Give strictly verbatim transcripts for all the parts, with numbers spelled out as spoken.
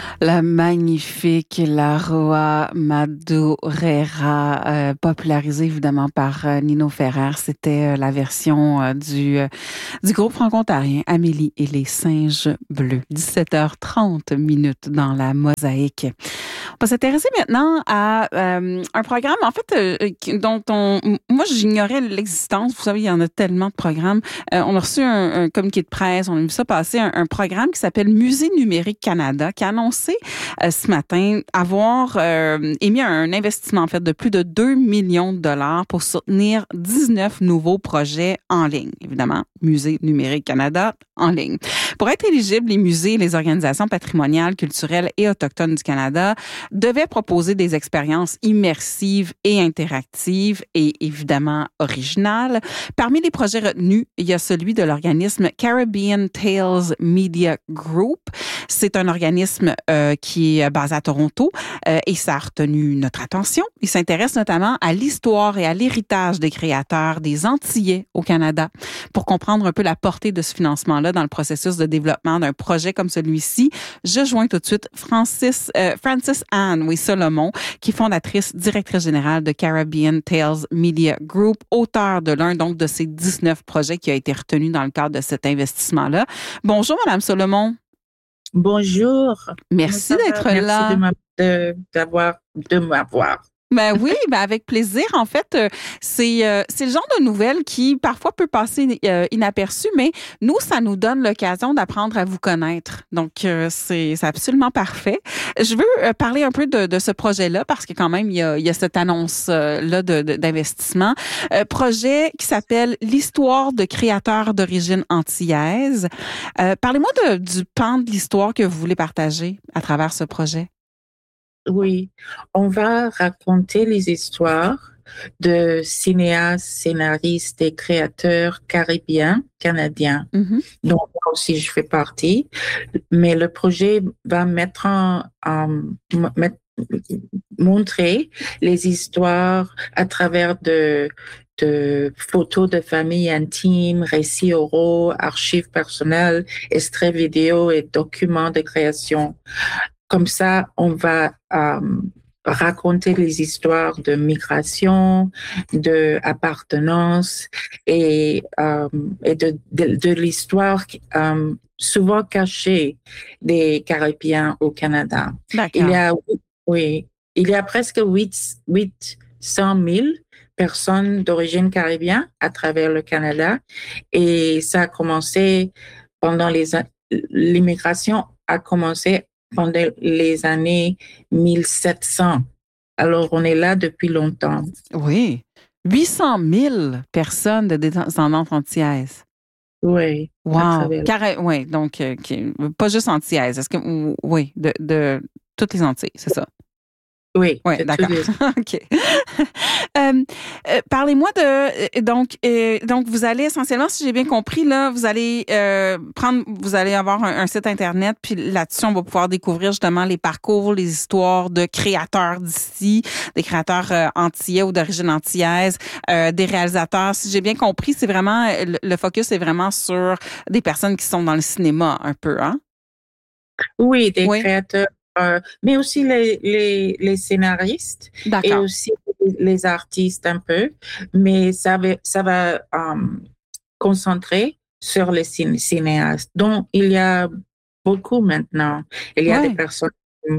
La magnifique Laroa Madureira, euh, popularisée évidemment par euh, Nino Ferrer. C'était euh, la version euh, du, euh, du groupe franco-ontarien Amélie et les singes bleus. dix-sept heures trente minutes dans la mosaïque. On va s'intéresser maintenant à euh, un programme, en fait, euh, dont on, moi, j'ignorais l'existence. Vous savez, il y en a tellement de programmes. Euh, on a reçu un, un communiqué de presse, on a vu ça passer, un, un programme qui s'appelle Musée numérique Canada, qui a annoncé euh, ce matin avoir euh, émis un investissement, en fait, de plus de deux millions de dollars pour soutenir dix-neuf nouveaux projets en ligne. Évidemment, Musée numérique Canada en ligne. Pour être éligibles, les musées et les organisations patrimoniales, culturelles et autochtones du Canada devaient proposer des expériences immersives et interactives et évidemment originales. Parmi les projets retenus, il y a celui de l'organisme Caribbean Tales Media Group. C'est un organisme euh, qui est basé à Toronto euh, et ça a retenu notre attention. Il s'intéresse notamment à l'histoire et à l'héritage des créateurs des Antillais au Canada. Pour comprendre un peu la portée de ce financement-là dans le processus de développement d'un projet comme celui-ci, je joins tout de suite Francis, euh, Francis Anne oui, Solomon, qui est fondatrice, directrice générale de Caribbean Tales Media Group, auteur de l'un donc de ces dix-neuf projets qui a été retenu dans le cadre de cet investissement-là. Bonjour, Madame Solomon. Bonjour. Merci d'être Merci là. de m'a- de, d'avoir, de m'avoir. Ben oui, ben avec plaisir. En fait, euh, c'est euh, c'est le genre de nouvelles qui parfois peut passer euh, inaperçu, mais nous, ça nous donne l'occasion d'apprendre à vous connaître. Donc, euh, c'est c'est absolument parfait. Je veux euh, parler un peu de, de ce projet-là parce que quand même, il y a, il y a cette annonce-là de, de, d'investissement. Euh, projet qui s'appelle l'histoire de créateurs d'origine antillaise. Euh, parlez-moi de, du pan de l'histoire que vous voulez partager à travers ce projet. Oui, on va raconter les histoires de cinéastes, scénaristes et créateurs caribéens, canadiens, Mm-hmm. dont moi aussi je fais partie. Mais le projet va mettre en, en mettre- montrer les histoires à travers de de photos de famille intimes, récits oraux, archives personnelles, extraits vidéo et documents de création. Comme ça, on va euh, raconter les histoires de migration, de appartenance et, euh, et de, de, de l'histoire euh, souvent cachée des Caribéens au Canada. D'accord. Il y a, oui, il y a presque huit cent mille personnes d'origine caribéenne à travers le Canada et ça a commencé pendant les l'immigration a commencé pendant les années mille sept cents. Alors, on est là depuis longtemps. Oui. huit cent mille personnes de descendantes antillaises. Oui. Wow. Carré, oui, donc, euh, qui, pas juste antillaises. Est-ce que, oui, de, de toutes les Antilles, c'est ça? Oui. Oui, d'accord. Les... OK. euh, euh, parlez-moi de euh, donc euh, donc vous allez essentiellement, si j'ai bien compris là, vous allez euh, prendre, vous allez avoir un, un site internet, puis là-dessus on va pouvoir découvrir justement les parcours, les histoires de créateurs d'ici, des créateurs euh, antillais ou d'origine antillaise, euh, des réalisateurs. Si j'ai bien compris, c'est vraiment le, le focus est vraiment sur des personnes qui sont dans le cinéma un peu, hein? Oui, des oui. créateurs. Euh, mais aussi les, les, les scénaristes D'accord. et aussi les artistes un peu, mais ça va, ça va um, concentrer sur les cinéastes, dont il y a beaucoup maintenant. Il y a ouais. des personnes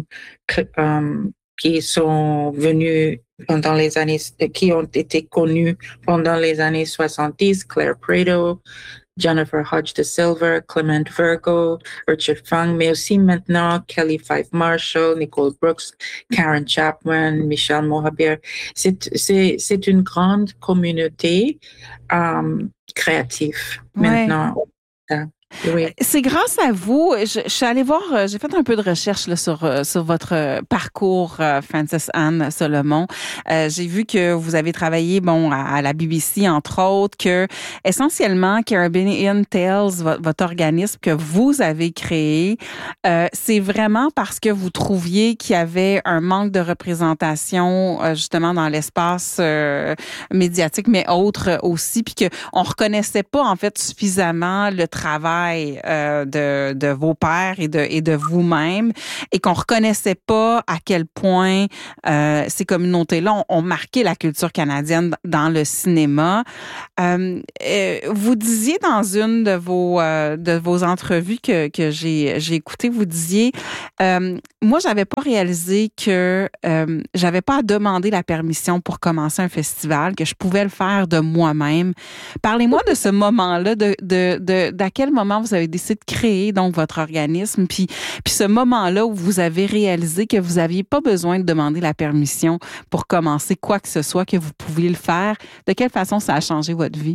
um, qui sont venues pendant les années, qui ont été connues pendant les années soixante-dix, Claire Prado, Jennifer Hodge de Silver, Clement Virgo, Richard Fung, mais aussi maintenant Kelly Fife Marshall, Nicole Brooks, Karen Chapman, Michelle Mohabir. C'est, c'est, c'est une grande communauté um, créative ouais. maintenant. Oui. C'est grâce à vous. Je, je suis allée voir, j'ai fait un peu de recherche là, sur, sur votre parcours, Francis Anne Solomon. Euh, j'ai vu que vous avez travaillé bon, à, à la B B C, entre autres, que essentiellement, Caribbean Tales, votre, votre organisme que vous avez créé, euh, c'est vraiment parce que vous trouviez qu'il y avait un manque de représentation euh, justement dans l'espace euh, médiatique, mais autre aussi, puis qu'on reconnaissait pas en fait suffisamment le travail travail euh, de, de vos pères et de, et de vous-même et qu'on reconnaissait pas à quel point euh, ces communautés-là ont, ont marqué la culture canadienne dans le cinéma. Euh, euh, vous disiez dans une de vos euh, de vos entrevues que que j'ai j'ai écoutées, vous disiez euh, moi j'avais pas réalisé que euh, j'avais pas à demander la permission pour commencer un festival, que je pouvais le faire de moi-même. Parlez-moi de ce moment-là, de de de d'à quel moment vous avez décidé de créer donc votre organisme, puis puis ce moment-là où vous avez réalisé que vous aviez pas besoin de demander la permission pour commencer quoi que ce soit, que vous pouviez le faire. De quelle façon ça a changé votre vie?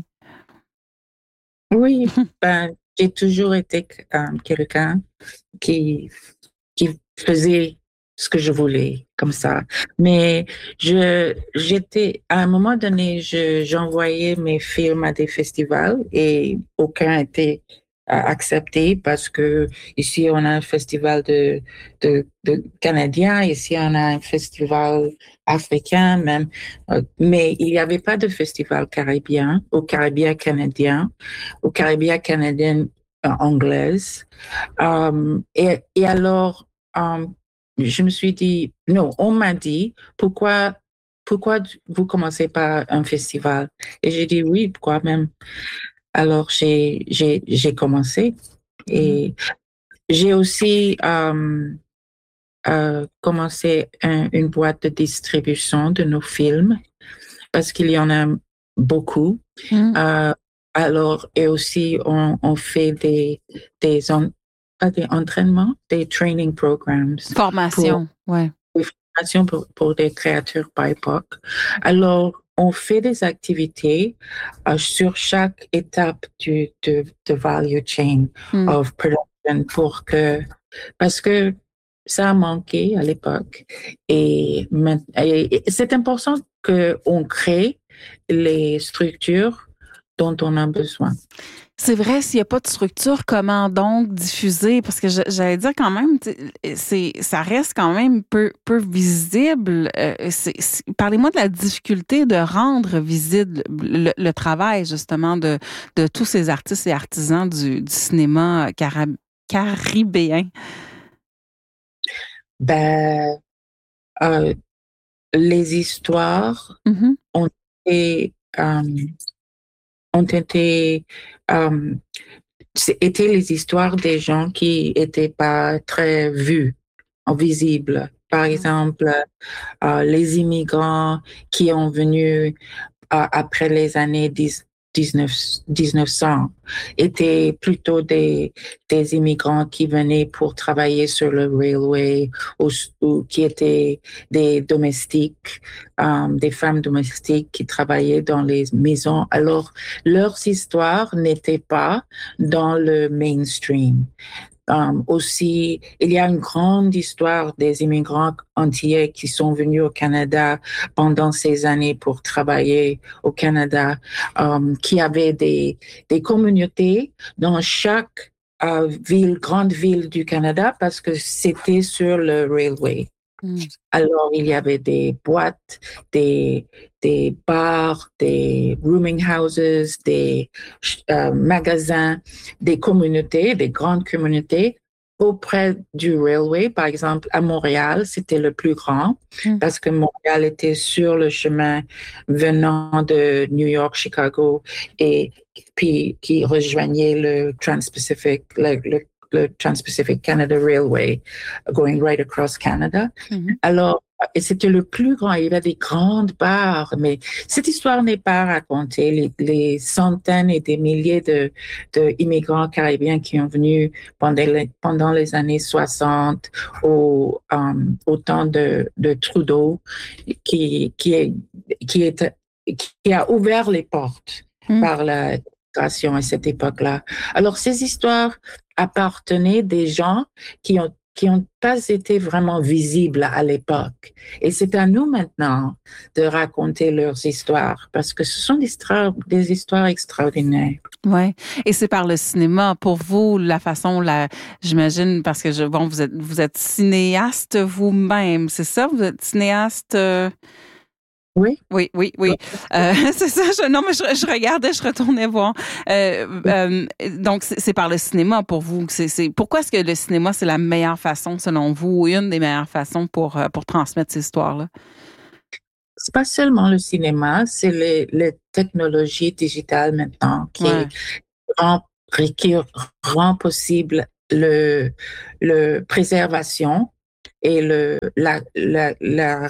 Oui, ben, j'ai toujours été euh, quelqu'un qui, qui faisait ce que je voulais, comme ça. Mais je, j'étais, à un moment donné, je, j'envoyais mes films à des festivals et aucun était euh, accepté parce que ici, on a un festival de, de, de Canadiens, ici, on a un festival africain même, euh, mais il n'y avait pas de festival caribéen, au Caribéen canadien, au Caribéen canadien euh, anglaise. Um, et, et alors, um, je me suis dit, non, on m'a dit, pourquoi, pourquoi vous commencez pas un festival? Et j'ai dit oui, pourquoi même? Alors, j'ai, j'ai, j'ai commencé et j'ai aussi um, euh, commencé un, une boîte de distribution de nos films parce qu'il y en a beaucoup. Mm. Euh, alors, et aussi, on, on fait des, des, en, pas des entraînements, des training programs. Formation, pour, ouais. Des formations pour, pour des créateurs B I P O C. Alors, on fait des activités euh, sur chaque étape du, de, de value chain Mm. of production pour que, parce que ça a manqué à l'époque et, et, et c'est important qu'on crée les structures dont on a besoin. C'est vrai, s'il n'y a pas de structure, comment donc diffuser? Parce que j'allais dire quand même, c'est, ça reste quand même peu, peu visible. Euh, c'est, c'est, parlez-moi de la difficulté de rendre visible le, le travail, justement, de, de tous ces artistes et artisans du, du cinéma cara, caribéen. Ben, euh, les histoires Mm-hmm. ont été, euh, ont été, euh, étaient les histoires des gens qui étaient pas très vus, visibles. Par exemple, euh, les immigrants qui ont venu euh, après les années dix, dix-neuf, dix-neuf cents étaient plutôt des, des immigrants qui venaient pour travailler sur le railway ou, ou qui étaient des domestiques, euh, des femmes domestiques qui travaillaient dans les maisons. Alors, leurs histoires n'étaient pas dans le mainstream. Um, aussi, il y a une grande histoire des immigrants antillais qui sont venus au Canada pendant ces années pour travailler au Canada, um, qui avaient des, des communautés dans chaque uh, ville, grande ville du Canada parce que c'était sur le railway. Mm. Alors, il y avait des boîtes, des, des bars, des rooming houses, des euh, magasins, des communautés, des grandes communautés auprès du railway. Par exemple, à Montréal, c'était le plus grand mm. parce que Montréal était sur le chemin venant de New York, Chicago et puis qui rejoignait le Trans-Pacific, le, le le Trans-Pacific Canada Railway, going right across Canada. Mm-hmm. Alors, et c'était le plus grand. Il y avait des grandes barres, mais cette histoire n'est pas racontée. Les, les centaines et des milliers de, de immigrants caribéens qui ont venu pendant les, pendant les années soixante au, um, au temps de, de Trudeau, qui, qui, est, qui, est, qui a ouvert les portes mm. par la à cette époque-là. Alors, ces histoires appartenaient des gens qui ont qui ont pas été vraiment visibles à l'époque. Et c'est à nous maintenant de raconter leurs histoires parce que ce sont des histoires, des histoires extraordinaires. Ouais, et c'est par le cinéma. Pour vous, la façon, la, j'imagine, parce que je, bon, vous êtes, vous êtes cinéaste vous-même, c'est ça? Vous êtes cinéaste. Euh... Oui. Oui, oui, oui. Euh, c'est ça. Je, non, mais je, je regardais, je retournais voir. Euh, euh, donc, c'est, c'est par le cinéma pour vous. C'est, c'est, pourquoi est-ce que le cinéma, c'est la meilleure façon, selon vous, ou une des meilleures façons pour, euh, pour transmettre ces histoires-là? C'est pas seulement le cinéma, c'est les, les technologies digitales maintenant qui Ouais. rend, qui rend possible le, le préservation et le, la, la, la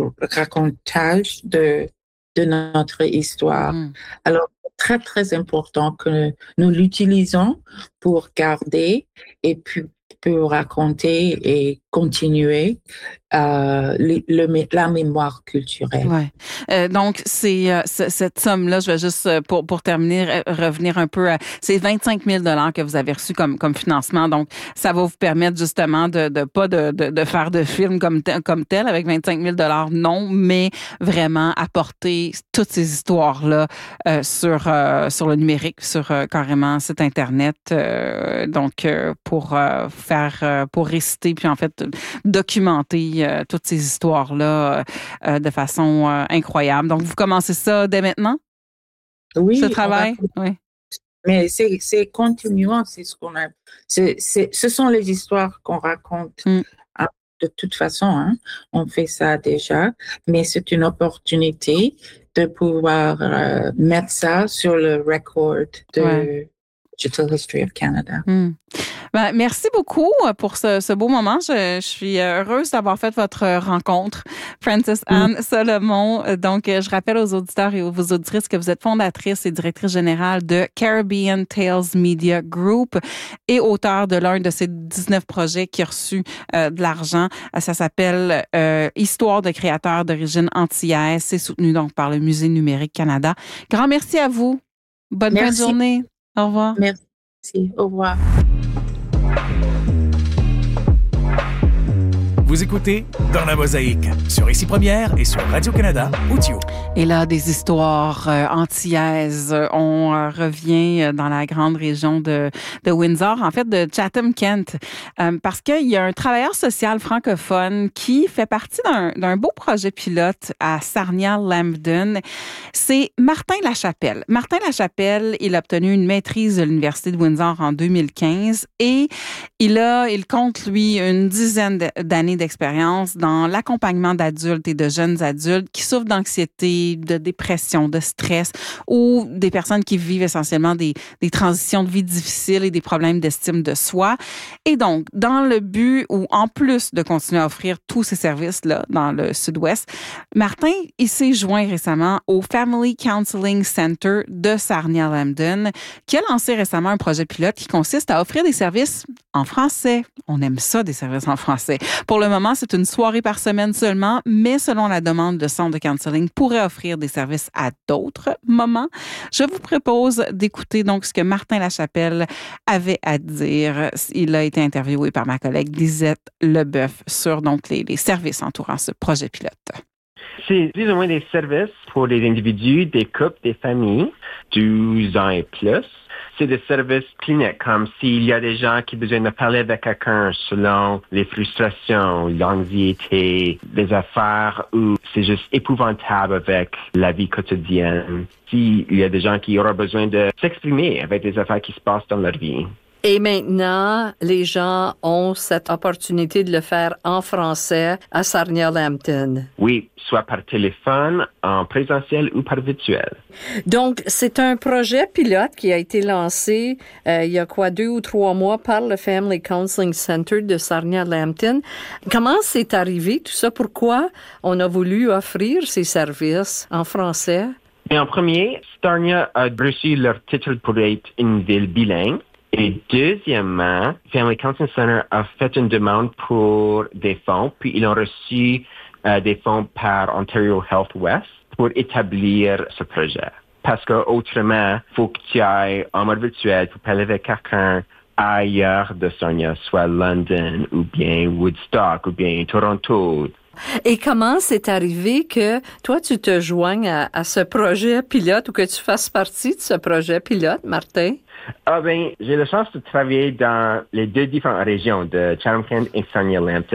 racontage de, de notre histoire. Mm. Alors, c'est très, très important que nous l'utilisons pour garder et puis pour raconter et continuer euh, le, le, la mémoire culturelle. Ouais. Euh, donc, c'est euh, c- cette somme-là, je vais juste, euh, pour, pour terminer, euh, revenir un peu à, c'est vingt-cinq mille dollars que vous avez reçu comme, comme financement. Donc, ça va vous permettre justement de, de pas de, de, de faire de film comme, te- comme tel avec vingt-cinq mille dollars, non, mais vraiment apporter toutes ces histoires-là euh, sur, euh, sur le numérique, sur euh, carrément site Internet. Euh, donc, euh, pour euh, faire, euh, pour réciter, puis en fait, documenter euh, toutes ces histoires-là euh, de façon euh, incroyable. Donc, vous commencez ça dès maintenant, ce Oui, on va, travail? Oui. mais c'est, c'est continuant, c'est ce qu'on a, c'est, c'est, ce sont les histoires qu'on raconte. Mm. Hein, de toute façon, hein, on fait ça déjà, mais c'est une opportunité de pouvoir euh, mettre ça sur le record Ouais. de Digital History of Canada. Mm. Ben, merci beaucoup pour ce, ce beau moment. Je, je suis heureuse d'avoir fait votre rencontre, Frances Anne Solomon. Donc, je rappelle aux auditeurs et aux auditrices que vous êtes fondatrice et directrice générale de Caribbean Tales Media Group et auteur de l'un de ces dix-neuf projets qui a reçu euh, de l'argent. Ça s'appelle euh, Histoire de créateurs d'origine antillaise. C'est soutenu donc par le Musée numérique Canada. Grand merci à vous. Bonne Merci. fin de journée. Au revoir. Merci. Au revoir. Vous écoutez Dans la Mosaïque sur Ici Première et sur Radio-Canada Audio. Et là, des histoires euh, antillaises. On euh, revient dans la grande région de, de Windsor, en fait de Chatham-Kent, euh, parce qu'il y a un travailleur social francophone qui fait partie d'un, d'un beau projet pilote à Sarnia-Lambton. C'est Martin Lachapelle. Martin Lachapelle, il a obtenu une maîtrise de l'Université de Windsor en deux mille quinze et il a, il compte, lui, une dizaine d'années d'expérience dans l'accompagnement d'adultes et de jeunes adultes qui souffrent d'anxiété, de dépression, de stress ou des personnes qui vivent essentiellement des, des transitions de vie difficiles et des problèmes d'estime de soi. Et donc, dans le but où, en plus de continuer à offrir tous ces services-là dans le Sud-Ouest, Martin, il s'est joint récemment au Family Counseling Center de Sarnia-Lambton qui a lancé récemment un projet pilote qui consiste à offrir des services en français. On aime ça, des services en français. Pour le moment, c'est une soirée par semaine seulement, mais selon la demande, le centre de counseling pourrait offrir des services à d'autres moments. Je vous propose d'écouter donc ce que Martin Lachapelle avait à dire. Il a été interviewé par ma collègue Lisette Leboeuf sur donc les, les services entourant ce projet pilote. C'est plus ou moins des services pour les individus, des couples, des familles, douze ans et plus. C'est des services cliniques, comme s'il y a des gens qui ont besoin de parler avec quelqu'un selon les frustrations, l'anxiété, les affaires où c'est juste épouvantable avec la vie quotidienne. S'il y a des gens qui auront besoin de s'exprimer avec des affaires qui se passent dans leur vie. Et maintenant, les gens ont cette opportunité de le faire en français à Sarnia-Lambton. Oui, soit par téléphone, en présentiel ou par virtuel. Donc, c'est un projet pilote qui a été lancé euh, il y a quoi, deux ou trois mois par le Family Counseling Center de Sarnia-Lambton. Comment c'est arrivé tout ça? Pourquoi on a voulu offrir ces services en français? Et en premier, Sarnia a reçu leur titre pour être une ville bilingue. Et deuxièmement, Family Counseling Center a fait une demande pour des fonds, puis ils ont reçu euh, des fonds par Ontario Health West pour établir ce projet. Parce qu'autrement, il faut que tu ailles en mode virtuel pour parler avec quelqu'un ailleurs de Sarnia, soit London, ou bien Woodstock, ou bien Toronto. Et comment c'est arrivé que toi, tu te joignes à, à ce projet pilote ou que tu fasses partie de ce projet pilote, Martin? Ah ben, j'ai la chance de travailler dans les deux différentes régions de Chatham-Kent et Sarnia-Lambton.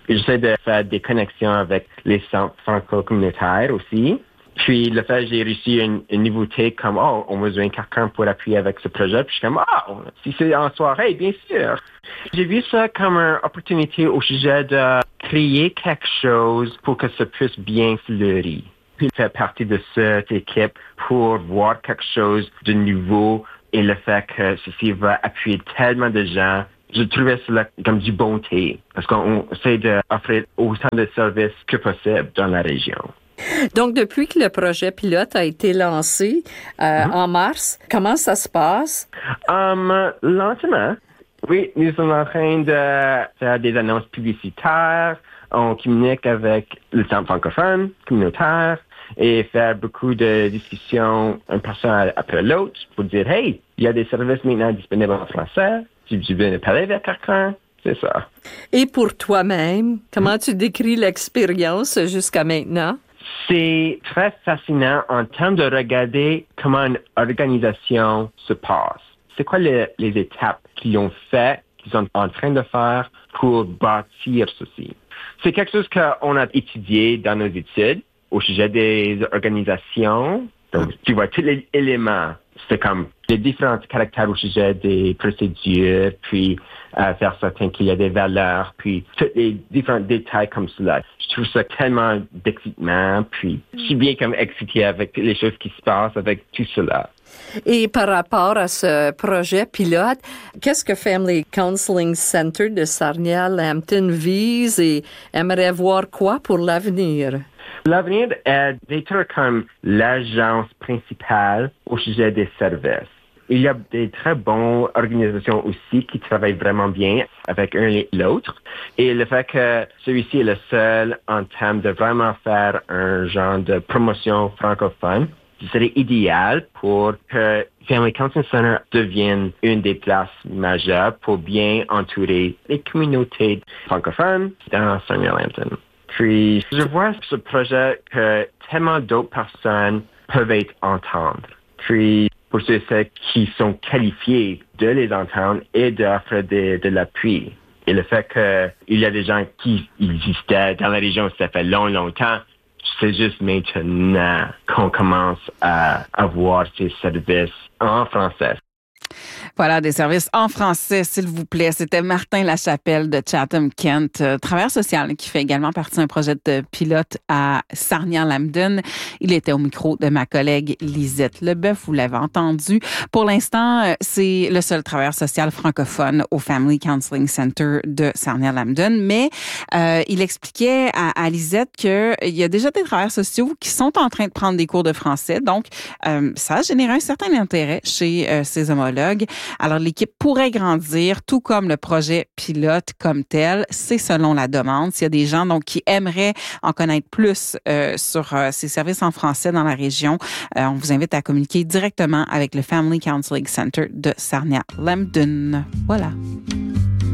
J'essaie de faire des connexions avec les centres franco-communautaires aussi. Puis le fait j'ai réussi une, une nouveauté comme oh on a besoin de quelqu'un pour appuyer avec ce projet. Puis je suis comme ah oh, si c'est en soirée bien sûr. J'ai vu ça comme une opportunité au sujet de créer quelque chose pour que ça puisse bien fleurir. Puis faire partie de cette équipe pour voir quelque chose de nouveau et le fait que ceci va appuyer tellement de gens. Je trouvais cela comme du bonté parce qu'on essaie d'offrir autant de services que possible dans la région. Donc, depuis que le projet pilote a été lancé euh, mm-hmm. en mars, comment ça se passe? Um, lentement. Oui, nous sommes en train de faire des annonces publicitaires. On communique avec le centre francophone, communautaire, et faire beaucoup de discussions un personne après l'autre pour dire, hey, il y a des services maintenant disponibles en français. Si tu veux parler avec quelqu'un, c'est ça. Et pour toi-même, comment tu décris l'expérience jusqu'à maintenant? C'est très fascinant en termes de regarder comment une organisation se passe. C'est quoi les, les étapes qu'ils ont fait, qu'ils sont en train de faire pour bâtir ceci? C'est quelque chose qu'on a étudié dans nos études au sujet des organisations. Donc, tu vois, tous les éléments. C'est comme les différents caractères au sujet des procédures, puis euh, faire certain qu'il y a des valeurs, puis tous les différents détails comme cela. Je trouve ça tellement d'excitement, puis je suis bien comme excité avec les choses qui se passent avec tout cela. Et par rapport à ce projet pilote, qu'est-ce que Family Counseling Center de Sarnia-Lambton vise et aimerait voir quoi pour l'avenir? L'avenir est d'être comme l'agence principale au sujet des services. Il y a des très bonnes organisations aussi qui travaillent vraiment bien avec un et l'autre. Et le fait que celui-ci est le seul en termes de vraiment faire un genre de promotion francophone, ce serait idéal pour que Family Counseling Center devienne une des places majeures pour bien entourer les communautés francophones dans Sarnia-Lambton. Puis, je vois ce projet que tellement d'autres personnes peuvent être entendre. Puis, pour ceux qui sont qualifiés de les entendre et d'offrir de, de l'appui. Et le fait qu'il y a des gens qui existaient dans la région, ça fait long, longtemps, c'est juste maintenant qu'on commence à avoir ces services en français. Voilà, des services en français, s'il vous plaît. C'était Martin Lachapelle de Chatham-Kent, euh, travailleur social, qui fait également partie d'un projet de pilote à Sarnia-Lambton. Il était au micro de ma collègue Lisette Leboeuf, vous l'avez entendu. Pour l'instant, c'est le seul travailleur social francophone au Family Counseling Center de Sarnia-Lambton, mais euh, il expliquait à, à Lisette qu'il y a déjà des travailleurs sociaux qui sont en train de prendre des cours de français, donc euh, ça a généré un certain intérêt chez euh, ses homologues. Alors, l'équipe pourrait grandir, tout comme le projet pilote comme tel. C'est selon la demande. S'il y a des gens donc qui aimeraient en connaître plus euh, sur euh, ces services en français dans la région, euh, on vous invite à communiquer directement avec le Family Counseling Center de Sarnia-Lambton. Voilà.